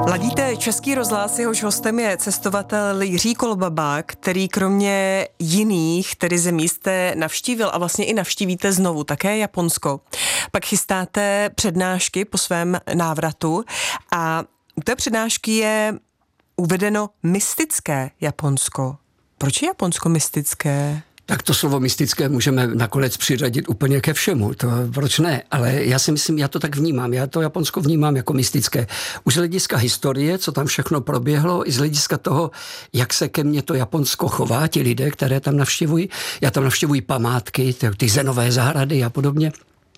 Ladíte Český rozhlas, jehož hostem je cestovatel Jiří Kolbaba, který kromě jiných tedy zemí jste navštívil a vlastně i navštívíte znovu také Japonsko. Pak chystáte přednášky po svém návratu a u té přednášky je uvedeno mystické Japonsko. Proč je Japonsko mystické? Tak to slovo mystické můžeme nakonec přiřadit úplně ke všemu. To proč ne? Ale já si myslím, já to tak vnímám. Já to Japonsko vnímám jako mystické. Už z hlediska historie, co tam všechno proběhlo, i z hlediska toho, jak se ke mně to Japonsko chová, ti lidé, které tam navštěvují. Já tam navštěvuji památky, ty zenové zahrady a podobně.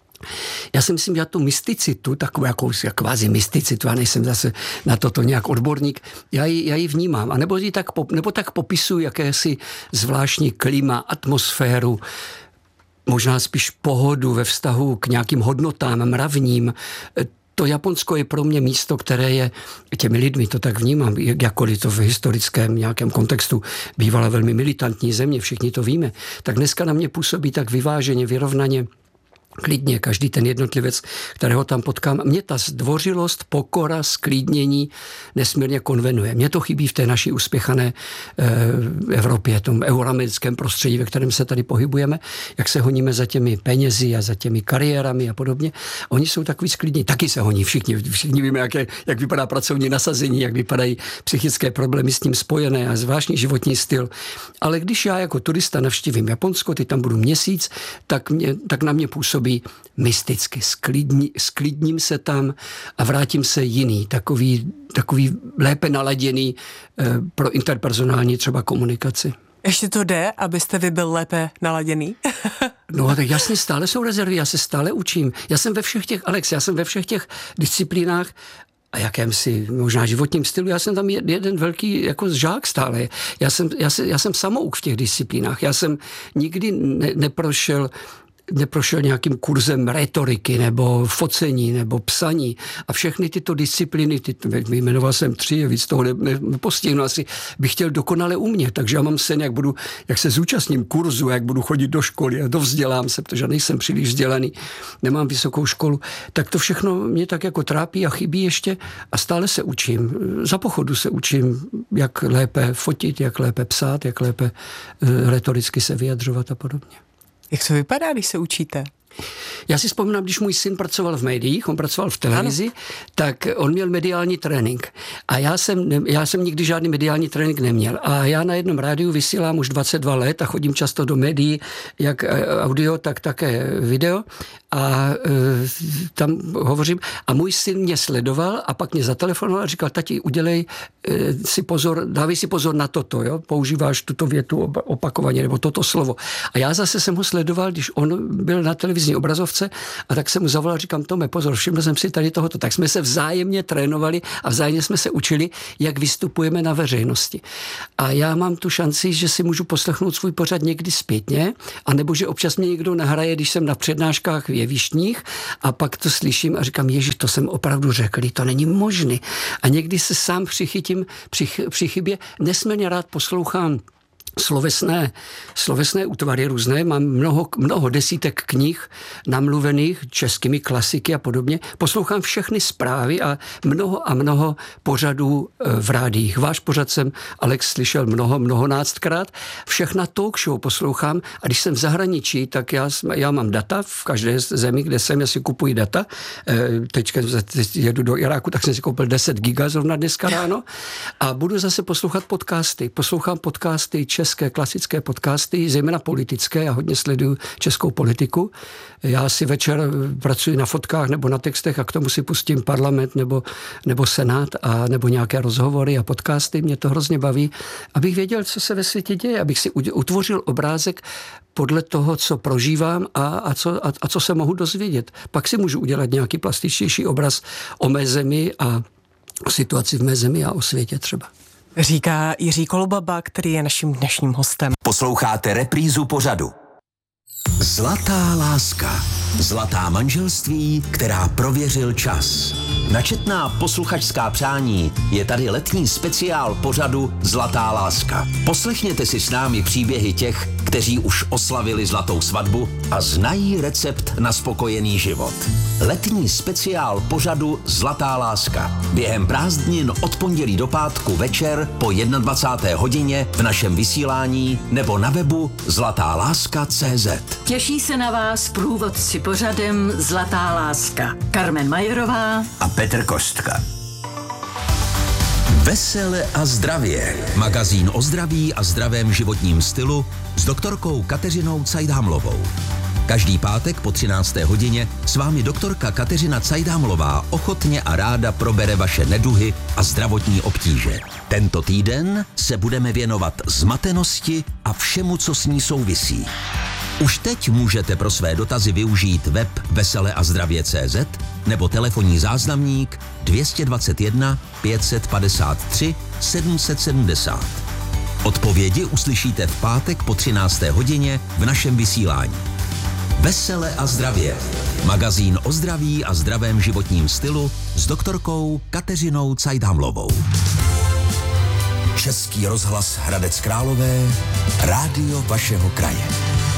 Já si myslím, že tu mysticitu, takovou kvázi mysticitu, já nejsem zase na toto nějak odborník, já ji vnímám. A nebo tak popisuju jakési zvláštní klima, atmosféru, možná spíš pohodu ve vztahu k nějakým hodnotám mravním. To Japonsko je pro mě místo, které je těmi lidmi, to tak vnímám, jakkoliv to v historickém nějakém kontextu bývala velmi militantní země, všichni to víme, tak dneska na mě působí tak vyváženě, vyrovnaně, klidně, každý ten jednotlivec, kterého tam potkám. Mě ta zdvořilost, pokora, sklidnění nesmírně konvenuje. Mně to chybí v té naší uspěchané Evropě, tom euroamerickém prostředí, ve kterém se tady pohybujeme, jak se honíme za těmi penězi a za těmi kariérami a podobně. Oni jsou takový sklidní, taky se honí, všichni víme, jak vypadá pracovní nasazení, jak vypadají psychické problémy s tím spojené a zvláštní životní styl. Ale když já jako turista navštívím Japonsko, ty tam budu měsíc, tak na mě působí mysticky, sklidním se tam a vrátím se jiný, takový lépe naladěný pro interpersonální třeba komunikaci. Ještě to jde, abyste vy byl lépe naladěný? No tak jasně, stále jsou rezervy, já se stále učím. Já jsem ve všech těch disciplínách a jakémsi možná životním stylu, já jsem tam jeden velký jako žák stále. Já jsem samouk v těch disciplínách. Já jsem nikdy neprošel nějakým kurzem rétoriky nebo focení nebo psaní a všechny tyto disciplíny, vyjmenoval jsem 3, víc toho nepostihnu, asi bych chtěl dokonale umět, takže já mám sen, jak se zúčastním kurzu, jak budu chodit do školy a dovzdělám se, protože nejsem příliš vzdělaný, nemám vysokou školu, tak to všechno mě tak jako trápí a chybí ještě a stále se učím. Za pochodu se učím, jak lépe fotit, jak lépe psát, jak lépe rétoricky se vyjadřovat a podobně. Jak to vypadá, když se učíte? Já si vzpomínám, když můj syn pracoval v médiích, on pracoval v televizi, ano. Tak on měl mediální trénink. A já jsem nikdy žádný mediální trénink neměl. A já na jednom rádiu vysílám už 22 let a chodím často do médií, jak audio, tak také video. A tam hovořím. A můj syn mě sledoval a pak mě zatelefonoval a říkal, tati, udělej si pozor, dávej si pozor na toto, jo? Používáš tuto větu opakovaně, nebo toto slovo. A já zase jsem ho sledoval, když on byl na televizní obrazovce a tak jsem mu zavolal, říkám, Tome, pozor, všiml jsem si tady tohoto. Tak jsme se vzájemně trénovali a vzájemně jsme se učili, jak vystupujeme na veřejnosti. A já mám tu šanci, že si můžu poslechnout svůj pořad někdy zpětně, anebo že občas mě někdo nahraje, když jsem na přednáškách jevištních a pak to slyším a říkám, ježiš, to jsem opravdu řekl, to není možné. A někdy se sám přichytím při chybě, nesmírně rád poslouchám slovesné útvary různé, mám mnoho desítek knih namluvených českými klasiky a podobně. Poslouchám všechny zprávy a mnoho pořadů v rádiích. Váš pořad jsem, Alex, slyšel mnohonáctkrát. Všechna talk show poslouchám a když jsem v zahraničí, tak já mám data v každé zemi, kde jsem, já si kupuji data. Teď jedu do Iráku, tak jsem si koupil 10 giga zrovna dneska ráno a budu zase poslouchat podcasty. Poslouchám podcasty české klasické podcasty, zejména politické, já hodně sleduju českou politiku. Já si večer pracuji na fotkách nebo na textech a k tomu si pustím Parlament nebo Senát a nebo nějaké rozhovory a podcasty. Mě to hrozně baví, abych věděl, co se ve světě děje, abych si utvořil obrázek podle toho, co prožívám a co se mohu dozvědět. Pak si můžu udělat nějaký plastičtější obraz o mé zemi a o situaci v mé zemi a o světě třeba. Říká Jiří Kolbaba, který je naším dnešním hostem. Posloucháte reprízu pořadu. Zlatá láska. Zlatá manželství, která prověřil čas. Na četná posluchačská přání je tady letní speciál pořadu Zlatá láska. Poslechněte si s námi příběhy těch, kteří už oslavili zlatou svatbu a znají recept na spokojený život. Letní speciál pořadu Zlatá láska. Během prázdnin od pondělí do pátku večer po 21. hodině v našem vysílání nebo na webu zlatáláska.cz. Těší se na vás průvodci pořadem Zlatá láska. Carmen Majerová a Petr Kostka. Vesele a zdravě. Magazín o zdraví a zdravém životním stylu s doktorkou Kateřinou Cajdámlovou. Každý pátek po 13. hodině s vámi doktorka Kateřina Cajdámlová ochotně a ráda probere vaše neduhy a zdravotní obtíže. Tento týden se budeme věnovat zmatenosti a všemu, co s ní souvisí. Už teď můžete pro své dotazy využít web veseleazdravě.cz nebo telefonní záznamník 221 553 770. Odpovědi uslyšíte v pátek po 13. hodině v našem vysílání. Vesele a zdravě. Magazín o zdraví a zdravém životním stylu s doktorkou Kateřinou Cajdámlovou. Český rozhlas Hradec Králové, rádio vašeho kraje.